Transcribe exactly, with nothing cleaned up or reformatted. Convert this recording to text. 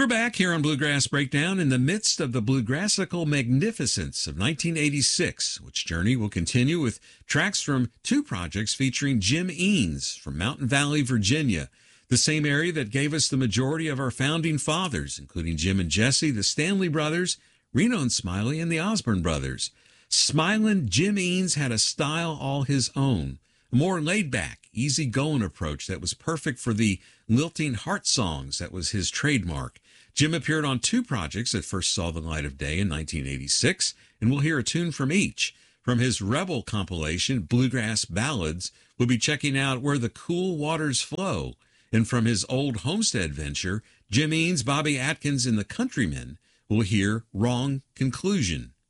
We're back here on Bluegrass Breakdown in the midst of the bluegrassical magnificence of nineteen eighty-six, which journey will continue with tracks from two projects featuring Jim Eanes from Mountain Valley, Virginia, the same area that gave us the majority of our founding fathers, including Jim and Jesse, the Stanley Brothers, Reno and Smiley, and the Osborne Brothers. Smilin' Jim Eanes had a style all his own, a more laid-back, easy-going approach that was perfect for the lilting heart songs that was his trademark. Jim appeared on two projects that first saw the light of day in nineteen eighty-six, and we'll hear a tune from each. From his Rebel compilation, Bluegrass Ballads, we'll be checking out Where the Cool Waters Flow. And from his Old Homestead venture, Jim Eanes, Bobby Atkins, and the Countrymen, we'll hear Wrong Conclusion.